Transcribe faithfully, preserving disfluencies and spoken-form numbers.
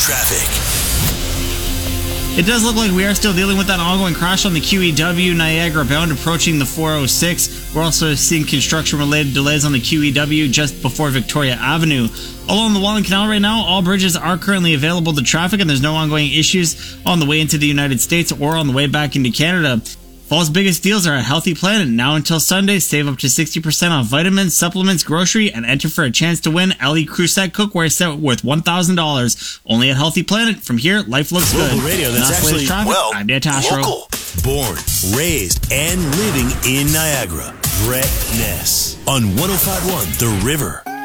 traffic. It does look like we are still dealing with that ongoing crash on the Q E W Niagara bound approaching the four oh six. We're also seeing construction-related delays on the Q E W just before Victoria Avenue. Along the Welland Canal right now, all bridges are currently available to traffic and there's no ongoing issues on the way into the United States or on the way back into Canada. Fall's biggest deals are at Healthy Planet. Now until Sunday, save up to sixty percent on vitamins, supplements, grocery, and enter for a chance to win L E Crusette cookware set worth one thousand dollars. Only at Healthy Planet. From here, life looks Local good. radio that's Not actually, traffic, well, I'm Dan Tashro. local. Born, raised, and living in Niagara. Brett Ness on one oh five point one The River.